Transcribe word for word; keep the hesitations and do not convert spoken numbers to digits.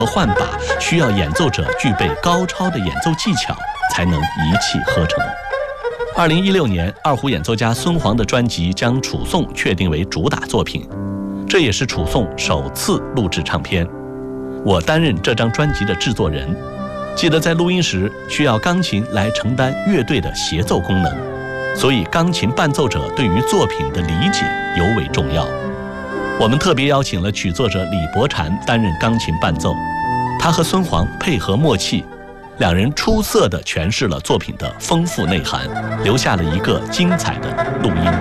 和换把需要演奏者具备高超的演奏技巧，才能一气呵成。二零一六年，二胡演奏家孙煌的专辑将《楚颂》确定为主打作品，这也是《楚颂》首次录制唱片。我担任这张专辑的制作人，记得在录音时需要钢琴来承担乐队的协奏功能，所以钢琴伴奏者对于作品的理解尤为重要。我们特别邀请了曲作者李伯禅担任钢琴伴奏，他和孙煌配合默契，两人出色地诠释了作品的丰富内涵，留下了一个精彩的录音